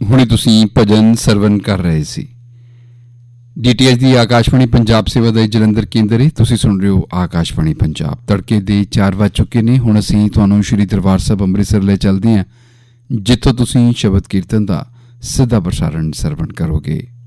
ਹੁਣੇ ਤੁਸੀਂ ਭਜਨ ਸਰਵਨ ਕਰ ਰਹੇ ਸੀ। DTH ਦੀ ਆਕਾਸ਼ਵਾਣੀ ਪੰਜਾਬ ਸੇਵਾ ਦਾ ਜਲੰਧਰ ਕੇਂਦਰ ਹੈ। ਤੁਸੀਂ ਸੁਣ ਰਹੇ ਹੋ ਆਕਾਸ਼ਵਾਣੀ ਪੰਜਾਬ। ਤੜਕੇ ਦੇ 4 ਵੱਜ ਚੁੱਕੇ ਨੇ। ਹੁਣ ਅਸੀਂ ਤੁਹਾਨੂੰ ਸ਼੍ਰੀ ਦਰਬਾਰ ਸਾਹਿਬ ਅੰਮ੍ਰਿਤਸਰ ਲੈ ਚੱਲਦੇ ਹਾਂ, ਜਿੱਥੋਂ ਤੁਸੀਂ ਸ਼ਬਦ ਕੀਰਤਨ ਦਾ ਸਿੱਧਾ ਪ੍ਰਸਾਰਣ ਸਰਵਣ ਕਰੋਗੇ।